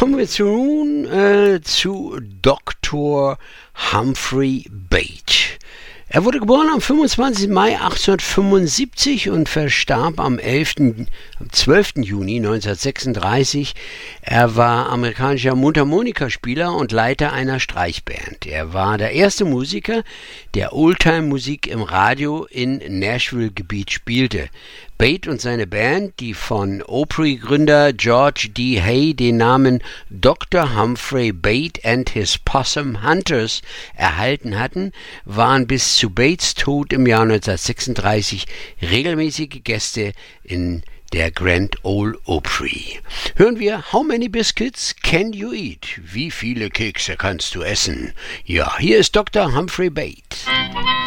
kommen wir zu Dr. Humphrey Bate. Er wurde geboren am 25. Mai 1875 und verstarb am 12. Juni 1936. Er war amerikanischer Mundharmonikaspieler und Leiter einer Streichband. Er war der erste Musiker, der Oldtime-Musik im Radio in Nashville-Gebiet spielte. Bate und seine Band, die von Opry-Gründer George D. Hay den Namen Dr. Humphrey Bate and his Possum Hunters erhalten hatten, waren bis zu Bates Tod im Jahr 1936 regelmäßige Gäste in der Grand Ole Opry. Hören wir How Many Biscuits Can You Eat? Wie viele Kekse kannst du essen? Ja, hier ist Dr. Humphrey Bate.